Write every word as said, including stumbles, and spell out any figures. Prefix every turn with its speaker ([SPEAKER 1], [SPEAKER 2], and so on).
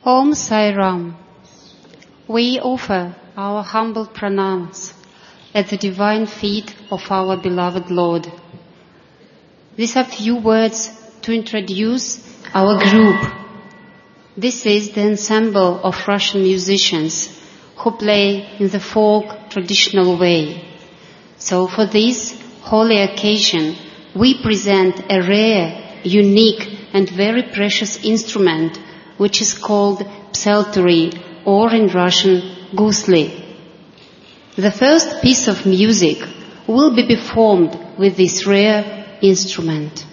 [SPEAKER 1] Om Sai Ram. We offer our humble pranams at the divine feet of our beloved Lord. These are few words to introduce our group. This is the ensemble of Russian musicians who play in the folk traditional way. So for this holy occasion, we present a rare, unique and very precious instrument which is called psaltery, or in Russian, gusli. The first piece of music will be performed with this rare instrument.